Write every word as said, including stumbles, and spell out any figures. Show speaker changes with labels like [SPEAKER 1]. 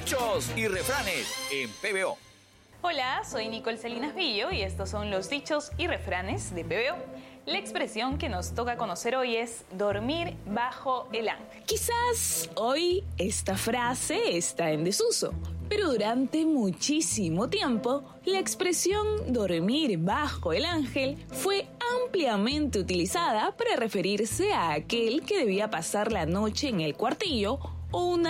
[SPEAKER 1] Dichos y refranes en P B O.
[SPEAKER 2] Hola, soy Nicole Salinas Villo y estos son los dichos y refranes de P B O. La expresión que nos toca conocer hoy es dormir bajo el ángel.
[SPEAKER 3] Quizás hoy esta frase está en desuso, pero durante muchísimo tiempo la expresión dormir bajo el ángel fue ampliamente utilizada para referirse a aquel que debía pasar la noche en el cuartillo o una